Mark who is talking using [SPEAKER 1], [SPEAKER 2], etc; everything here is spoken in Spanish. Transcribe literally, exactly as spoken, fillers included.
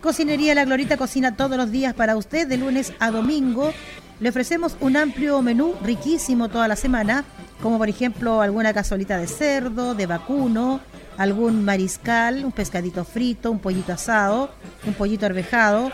[SPEAKER 1] Cocinería La Glorita cocina todos los días para usted, de lunes a domingo. Le ofrecemos un amplio menú riquísimo toda la semana, como por ejemplo alguna cazolita de cerdo, de vacuno, algún mariscal, un pescadito frito, un pollito asado, un pollito arvejado,